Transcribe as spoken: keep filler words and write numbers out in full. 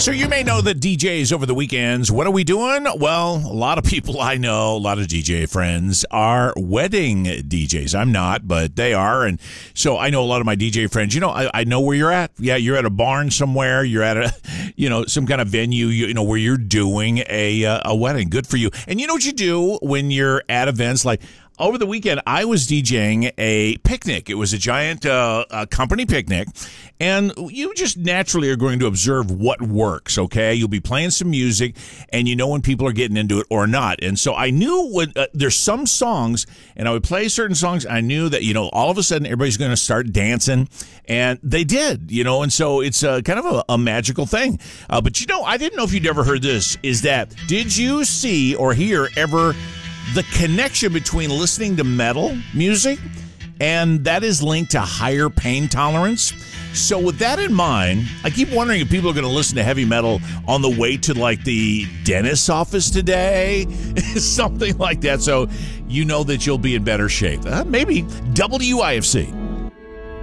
So you may know that D Js over the weekends, what are we doing? Well, a lot of people I know, a lot of D J friends are wedding D Js. I'm not, but they are. And so I know a lot of my D J friends, you know, I, I know where you're at. Yeah, you're at a barn somewhere. You're at a, you know, some kind of venue, you, you know, where you're doing a, uh, a wedding. Good for you. And you know what you do when you're at events like, over the weekend, I was DJing a picnic. It was a giant uh, uh, company picnic, and you just naturally are going to observe what works, okay? You'll be playing some music, and you know when people are getting into it or not. And so I knew when uh, there's some songs, and I would play certain songs, I knew that, you know, all of a sudden everybody's going to start dancing, and they did, you know, and so it's uh, kind of a, a magical thing. Uh, but, you know, I didn't know if you'd ever heard this, is that did you see or hear ever the connection between listening to metal music, and that is linked to higher pain tolerance? So with that in mind, I keep wondering if people are going to listen to heavy metal on the way to like the dentist's office today, something like that. So you know that you'll be in better shape. Uh, maybe W I F C.